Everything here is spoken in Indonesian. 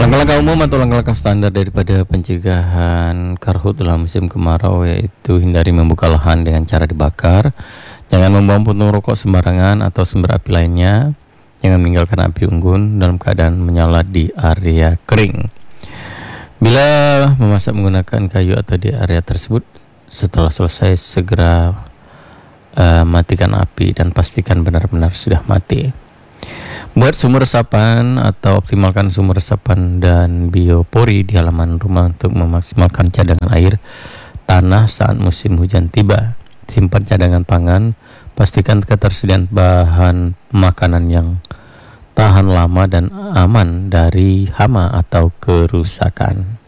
Langkah-langkah umum atau langkah-langkah standar daripada pencegahan karhutla musim kemarau yaitu hindari membuka lahan dengan cara dibakar, jangan membuang puntung rokok sembarangan atau sumber api lainnya, jangan meninggalkan api unggun dalam keadaan menyala di area kering. Bila memasak menggunakan kayu atau di area tersebut, setelah selesai segera matikan api dan pastikan benar-benar sudah mati. Buat sumur resapan atau optimalkan sumur resapan dan biopori di halaman rumah untuk memaksimalkan cadangan air tanah saat musim hujan tiba. Simpan cadangan pangan, pastikan ketersediaan bahan makanan yang tahan lama dan aman dari hama atau kerusakan.